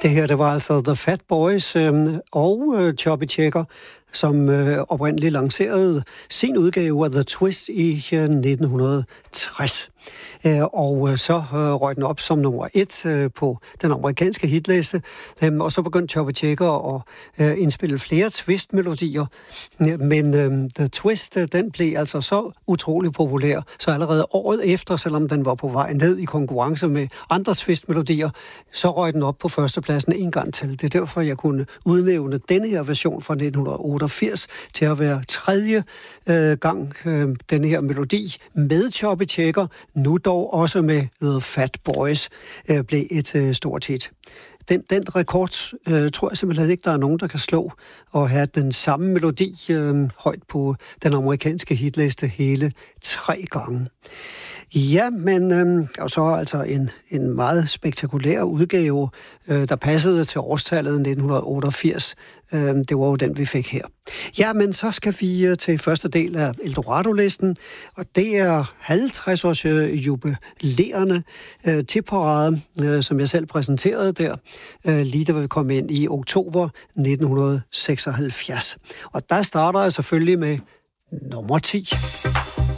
Det her, det var altså The Fat Boys og Chubby Checker, som oprindeligt lancerede sin udgave af The Twist i 1960. Og så røg den op som nummer 1 på den amerikanske hitliste, og så begyndte Chubby Checker at indspille flere twist-melodier. Men The Twist, den blev altså så utrolig populær, så allerede året efter, selvom den var på vej ned i konkurrence med andre twist-melodier, så røg den op på førstepladsen en gang til. Det er derfor, jeg kunne udnævne denne her version fra 1988 til at være tredje gang denne her melodi med Chubby Checker, nu dog også med The Fat Boys, blev et stort hit. Den rekord tror jeg simpelthen ikke, der er nogen, der kan slå, og have den samme melodi højt på den amerikanske hitliste hele 3 gange. Ja, men og så altså en meget spektakulær udgave, der passede til årstallet 1988. Det var jo den, vi fik her. Ja, men så skal vi til første del af Eldorado-listen, og det er 50-års jubilæerne til parade, som jeg selv præsenterede der, lige da vi kom ind i oktober 1976. Og der starter jeg selvfølgelig med nummer 10.